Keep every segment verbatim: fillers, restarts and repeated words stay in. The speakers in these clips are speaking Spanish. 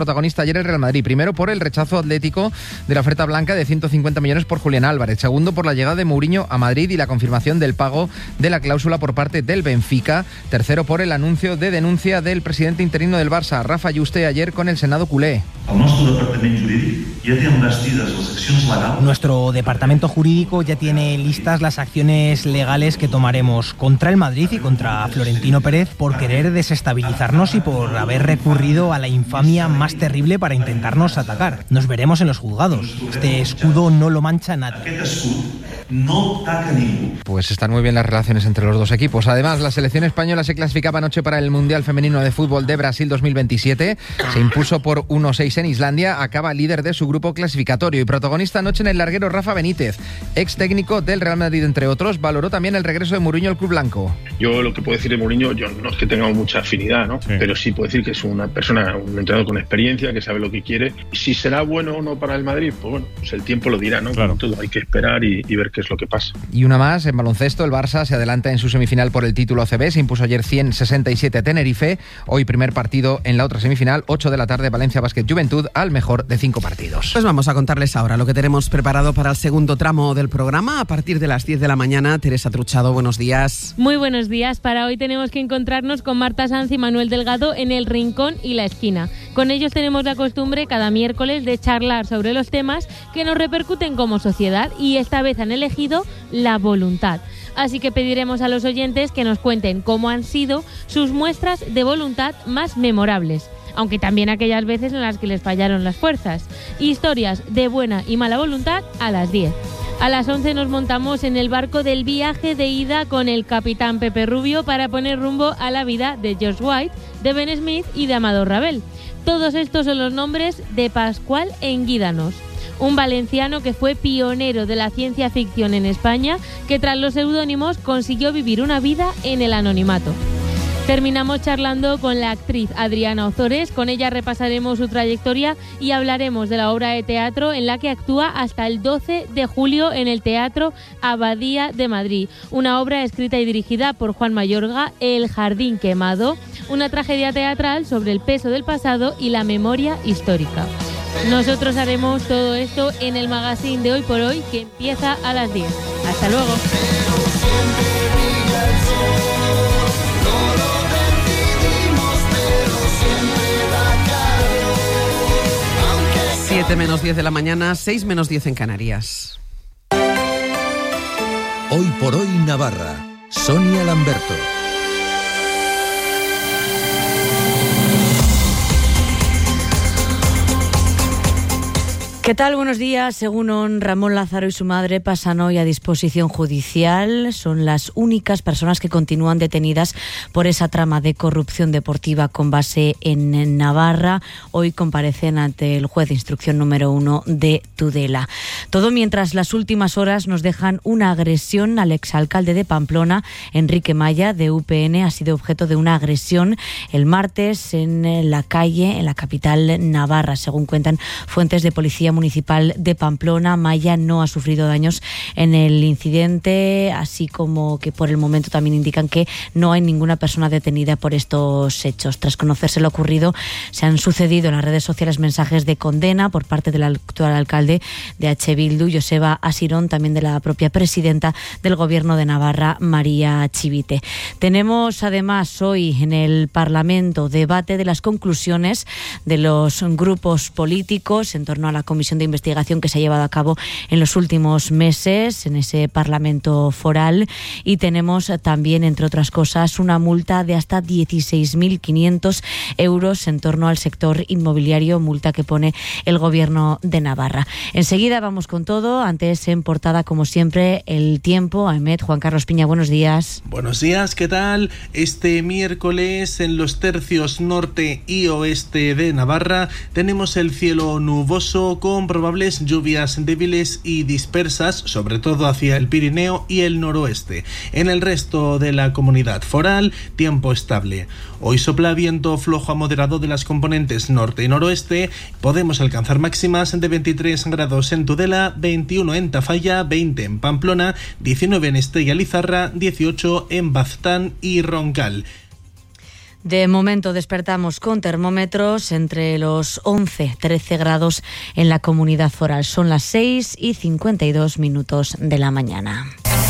Protagonista ayer el Real Madrid, primero por el rechazo atlético de la oferta blanca de ciento cincuenta millones por Julián Álvarez, segundo por la llegada de Mourinho a Madrid y la confirmación del pago de la cláusula por parte del Benfica, tercero por el anuncio de denuncia del presidente interino del Barça, Rafa Juste, ayer con el Senado culé. Nuestro departamento jurídico ya tiene listas las acciones legales que tomaremos contra el Madrid y contra Florentino Pérez por querer desestabilizarnos y por haber recurrido a la infamia más terrible para intentarnos atacar. Nos veremos en los juzgados. Este escudo no lo mancha nadie. Pues están muy bien las relaciones entre los dos equipos. Además, la selección española se clasificaba anoche para el Mundial Femenino de Fútbol de Brasil dos mil veintisiete. Se impuso por uno seis en Islandia, acaba líder de su grupo clasificatorio. Y protagonista anoche en el larguero Rafa Benítez, ex técnico del Real Madrid, entre otros, valoró también el regreso de Mourinho al club blanco. Yo lo que puedo decir de Mourinho, yo no es que tengamos mucha afinidad, ¿no? Sí. Pero sí puedo decir que es una persona, un entrenador con experiencia, que sabe lo que quiere. Si será bueno o no para el Madrid, pues bueno, pues el tiempo lo dirá, ¿no? Claro. Todo hay que esperar y, y ver qué es lo que pasa. Y una más, en baloncesto, el Barça se adelanta en su semifinal por el título A C B, se impuso ayer cien sesenta y siete a Tenerife. Hoy primer partido en la otra semifinal, ocho de la tarde, Valencia Basket Juventud, al mejor de cinco partidos. Pues vamos a contarles ahora lo que tenemos preparado para el segundo tramo del programa. A partir de las diez de la mañana, Teresa Truchado, buenos días. Muy buenos días. Para hoy tenemos que encontrarnos con Marta Sanz y Manuel Delgado en El Rincón y la Esquina. Con ellos tenemos la costumbre cada miércoles de charlar sobre los temas que nos repercuten como sociedad y esta vez han elegido la voluntad. Así que pediremos a los oyentes que nos cuenten cómo han sido sus muestras de voluntad más memorables, aunque también aquellas veces en las que les fallaron las fuerzas. Historias de buena y mala voluntad a las diez. A las once nos montamos en el barco del viaje de ida con el capitán Pepe Rubio para poner rumbo a la vida de George White, de Ben Smith y de Amador Ravel. Todos estos son los nombres de Pascual Enguídanos, un valenciano que fue pionero de la ciencia ficción en España, que tras los seudónimos consiguió vivir una vida en el anonimato. Terminamos charlando con la actriz Adriana Ozores. Con ella repasaremos su trayectoria y hablaremos de la obra de teatro en la que actúa hasta el doce de julio en el Teatro Abadía de Madrid. Una obra escrita y dirigida por Juan Mayorga, El Jardín Quemado, una tragedia teatral sobre el peso del pasado y la memoria histórica. Nosotros haremos todo esto en el magazine de Hoy por Hoy, que empieza a las diez. Hasta luego. siete menos diez de la mañana, seis menos diez en Canarias. Hoy por Hoy Navarra, Sonia Lamberto. ¿Qué tal? Buenos días. Según Ramón Lázaro y su madre pasan hoy a disposición judicial. Son las únicas personas que continúan detenidas por esa trama de corrupción deportiva con base en Navarra. Hoy comparecen ante el juez de instrucción número uno de Tudela. Todo mientras las últimas horas nos dejan una agresión al exalcalde de Pamplona, Enrique Maya, de U P N. Ha sido objeto de una agresión el martes en la calle, en la capital navarra. Según cuentan fuentes de policía municipal de Pamplona, Maya no ha sufrido daños en el incidente, así como que por el momento también indican que no hay ninguna persona detenida por estos hechos. Tras conocerse lo ocurrido, se han sucedido en las redes sociales mensajes de condena por parte del actual alcalde de H. Bildu, Joseba Asirón, también de la propia presidenta del Gobierno de Navarra, María Chivite. Tenemos además hoy en el Parlamento debate de las conclusiones de los grupos políticos en torno a la comisión de investigación que se ha llevado a cabo en los últimos meses en ese Parlamento foral, y tenemos también, entre otras cosas, una multa de hasta dieciséis mil quinientos euros en torno al sector inmobiliario, multa que pone el Gobierno de Navarra. Enseguida vamos con todo. Antes, en portada, como siempre, el tiempo. Ahmed, Juan Carlos Piña, buenos días. Buenos días, ¿qué tal? Este miércoles en los tercios norte y oeste de Navarra tenemos el cielo nuboso con probables lluvias débiles y dispersas, sobre todo hacia el Pirineo y el noroeste. En el resto de la comunidad foral, tiempo estable. Hoy sopla viento flojo a moderado de las componentes norte y noroeste. Podemos alcanzar máximas de veintitrés grados en Tudela, veintiuno en Tafalla, veinte en Pamplona, diecinueve en Estella Lizarra, dieciocho en Baztán y Roncal. De momento despertamos con termómetros entre los once y trece grados en la comunidad foral. Son las seis y cincuenta y dos minutos de la mañana.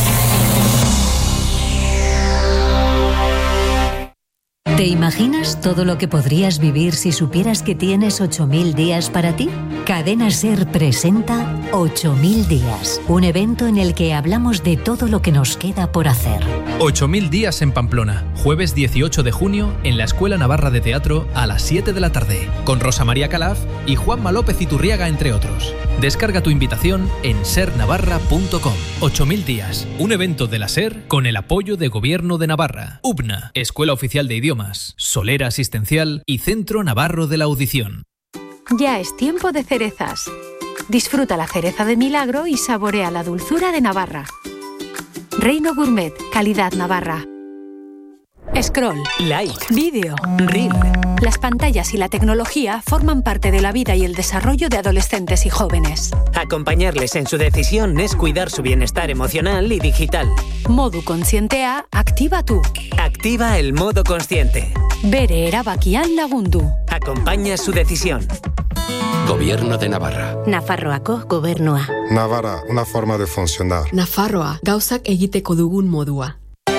¿Te imaginas todo lo que podrías vivir si supieras que tienes ocho mil días para ti? Cadena SER presenta ocho mil días, un evento en el que hablamos de todo lo que nos queda por hacer. ocho mil días en Pamplona, jueves dieciocho de junio en la Escuela Navarra de Teatro a las siete de la tarde, con Rosa María Calaf y Juanma López Iturriaga, entre otros. Descarga tu invitación en ser navarra punto com. ocho mil días, un evento de la SER con el apoyo de Gobierno de Navarra, U B N A, Escuela Oficial de Idiomas, Solera Asistencial y Centro Navarro de la Audición. Ya es tiempo de cerezas. Disfruta la cereza de milagro y saborea la dulzura de Navarra. Reino Gourmet, calidad Navarra. Scroll, like, vídeo, reel. Las pantallas y la tecnología forman parte de la vida y el desarrollo de adolescentes y jóvenes. Acompañarles en su decisión es cuidar su bienestar emocional y digital. Modu Kontzientea, activa tú. Activa el modo consciente. Bere erabakian lagundu. Acompaña su decisión. Gobierno de Navarra. Nafarroako gobernua. Navarra, una forma de funcionar. Nafarroa, gauzak egiteko dugun modua.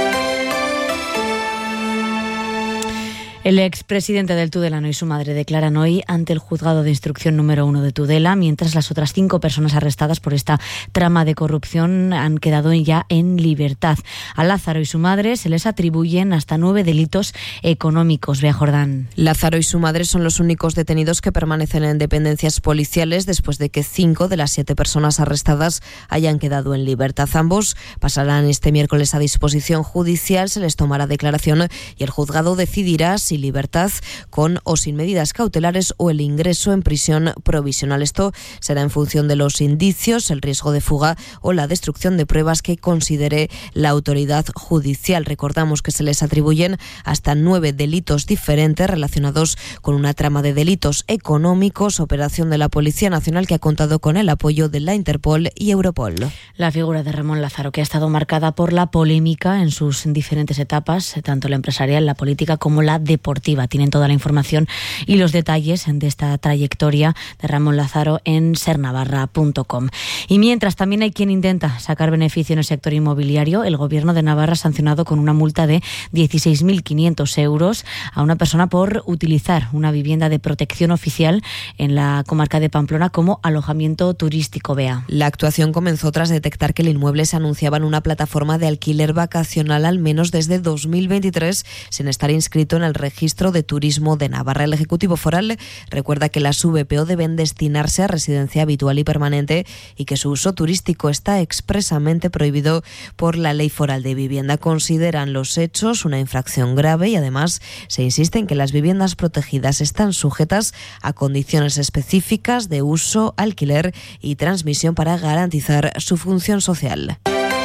El expresidente del Tudelano y su madre declaran hoy ante el juzgado de instrucción número uno de Tudela, mientras las otras cinco personas arrestadas por esta trama de corrupción han quedado ya en libertad. A Lázaro y su madre se les atribuyen hasta nueve delitos económicos. Bea Jordán. Lázaro y su madre son los únicos detenidos que permanecen en dependencias policiales después de que cinco de las siete personas arrestadas hayan quedado en libertad. Ambos pasarán este miércoles a disposición judicial, se les tomará declaración y el juzgado decidirá si libertad con o sin medidas cautelares o el ingreso en prisión provisional. Esto será en función de los indicios, el riesgo de fuga o la destrucción de pruebas que considere la autoridad judicial. Recordamos que se les atribuyen hasta nueve delitos diferentes relacionados con una trama de delitos económicos, operación de la Policía Nacional que ha contado con el apoyo de la Interpol y Europol. La figura de Ramón Lázaro, que ha estado marcada por la polémica en sus diferentes etapas, tanto la empresarial, la política como la deportiva. Tienen toda la información y los detalles de esta trayectoria de Ramón Lázaro en ser navarra punto com. Y mientras también hay quien intenta sacar beneficio en el sector inmobiliario, el Gobierno de Navarra ha sancionado con una multa de dieciséis mil quinientos euros a una persona por utilizar una vivienda de protección oficial en la comarca de Pamplona como alojamiento turístico. Bea. La actuación comenzó tras detectar que el inmueble se anunciaba en una plataforma de alquiler vacacional al menos desde dos mil veintitrés sin estar inscrito en el registro de turismo de Navarra. El Ejecutivo Foral recuerda que las V P O deben destinarse a residencia habitual y permanente y que su uso turístico está expresamente prohibido por la Ley Foral de Vivienda. Consideran los hechos una infracción grave y además se insiste en que las viviendas protegidas están sujetas a condiciones específicas de uso, alquiler y transmisión para garantizar su función social.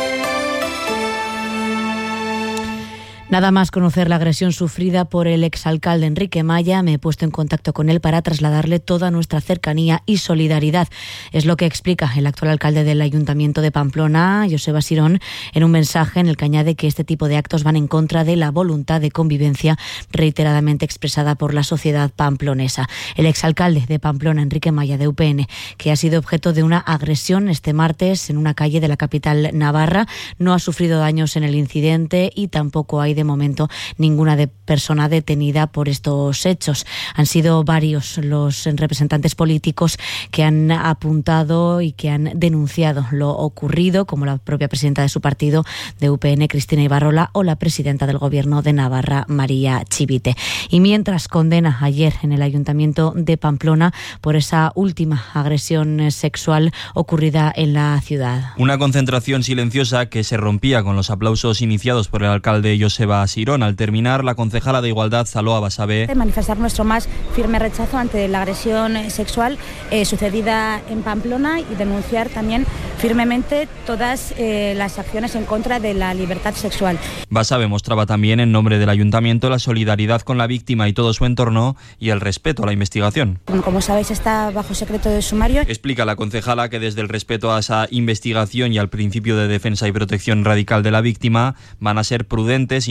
Nada más conocer la agresión sufrida por el exalcalde Enrique Maya, me he puesto en contacto con él para trasladarle toda nuestra cercanía y solidaridad. Es lo que explica el actual alcalde del Ayuntamiento de Pamplona, Joseba Sirón, en un mensaje en el que añade que este tipo de actos van en contra de la voluntad de convivencia reiteradamente expresada por la sociedad pamplonesa. El exalcalde de Pamplona, Enrique Maya, de U P N, que ha sido objeto de una agresión este martes en una calle de la capital navarra, no ha sufrido daños en el incidente y tampoco hay de momento ninguna de persona detenida por estos hechos. Han sido varios los representantes políticos que han apuntado y que han denunciado lo ocurrido, como la propia presidenta de su partido de U P N, Cristina Ibarrola, o la presidenta del Gobierno de Navarra, María Chivite. Y mientras condena ayer en el Ayuntamiento de Pamplona por esa última agresión sexual ocurrida en la ciudad. Una concentración silenciosa que se rompía con los aplausos iniciados por el alcalde Joseba Sirón. Al terminar, la concejala de Igualdad, Zaloa Basabe, manifestar nuestro más firme rechazo ante la agresión sexual eh, sucedida en Pamplona y denunciar también firmemente todas eh, las acciones en contra de la libertad sexual. Basabe mostraba también en nombre del Ayuntamiento la solidaridad con la víctima y todo su entorno y el respeto a la investigación. Como, como sabéis, está bajo secreto de sumario. Explica la concejala que desde el respeto a esa investigación y al principio de defensa y protección radical de la víctima van a ser prudentes y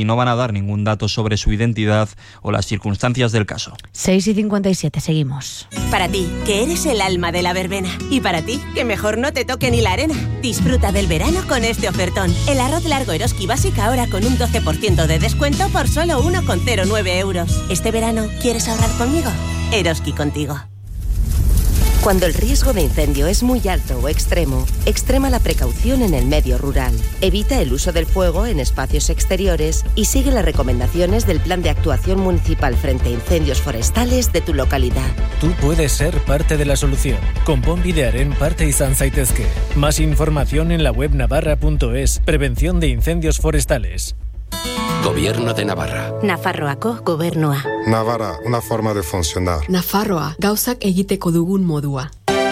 no van a dar ningún dato sobre su identidad o las circunstancias del caso. seis y cincuenta y siete, seguimos. Para ti, que eres el alma de la verbena. Y para ti, que mejor no te toque ni la arena. Disfruta del verano con este ofertón. El arroz largo Eroski Básica ahora con un doce por ciento de descuento por solo uno coma cero nueve euros. Este verano, ¿quieres ahorrar conmigo? Eroski contigo. Cuando el riesgo de incendio es muy alto o extremo, extrema la precaución en el medio rural. Evita el uso del fuego en espacios exteriores y sigue las recomendaciones del Plan de Actuación Municipal frente a incendios forestales de tu localidad. Tú puedes ser parte de la solución. Konponbidearen parte izan zaitezke. Más información en la web navarra punto es. Prevención de incendios forestales. Gobierno de Navarra. Nafarroako gobernua. Navarra, una forma de funcionar. Nafarroa, gauzak egiteko dugun modua.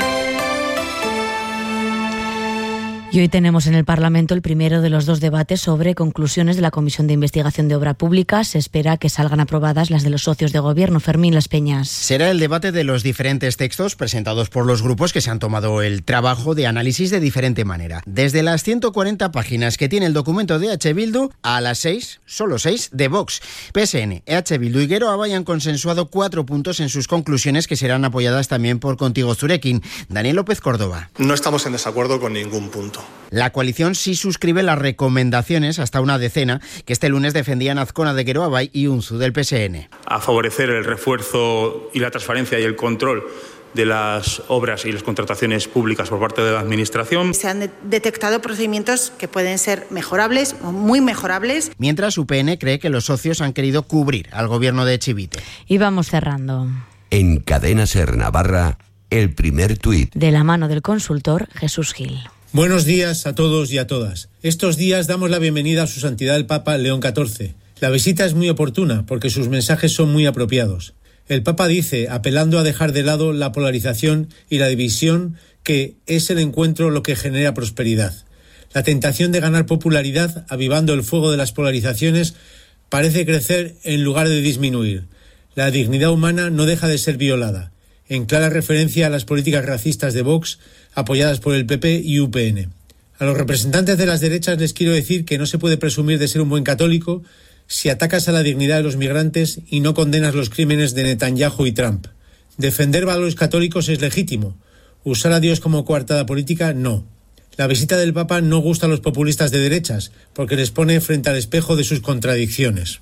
Y hoy tenemos en el Parlamento el primero de los dos debates sobre conclusiones de la Comisión de Investigación de Obra Pública. Se espera que salgan aprobadas las de los socios de gobierno. Fermín Las Peñas. Será el debate de los diferentes textos presentados por los grupos que se han tomado el trabajo de análisis de diferente manera. Desde las ciento cuarenta páginas que tiene el documento de H. Bildu a las seis, solo seis, de Vox. P S N, H. Bildu y Geroa Bai han consensuado cuatro puntos en sus conclusiones que serán apoyadas también por Contigo Zurekin. Daniel López Córdoba. No estamos en desacuerdo con ningún punto. La coalición sí suscribe las recomendaciones, hasta una decena, que este lunes defendían Azcona de Geroa Bai y Unzu del P S N. A favorecer el refuerzo y la transparencia y el control de las obras y las contrataciones públicas por parte de la Administración. Se han de- detectado procedimientos que pueden ser mejorables o muy mejorables. Mientras U P N cree que los socios han querido cubrir al gobierno de Chivite. Y vamos cerrando. En Cadena Ser Navarra, el primer tuit. De la mano del consultor Jesús Gil. Buenos días a todos y a todas. Estos días damos la bienvenida a su santidad el Papa León catorce. La visita es muy oportuna porque sus mensajes son muy apropiados. El Papa dice, apelando a dejar de lado la polarización y la división, que es el encuentro lo que genera prosperidad. La tentación de ganar popularidad, avivando el fuego de las polarizaciones, parece crecer en lugar de disminuir. La dignidad humana no deja de ser violada, en clara referencia a las políticas racistas de Vox, apoyadas por el P P y U P N. A los representantes de las derechas les quiero decir que no se puede presumir de ser un buen católico si atacas a la dignidad de los migrantes y no condenas los crímenes de Netanyahu y Trump. Defender valores católicos es legítimo. Usar a Dios como coartada política, no. La visita del Papa no gusta a los populistas de derechas, porque les pone frente al espejo de sus contradicciones.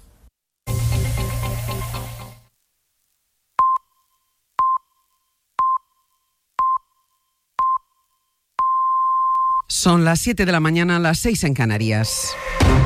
Son las siete de la mañana, las seis en Canarias.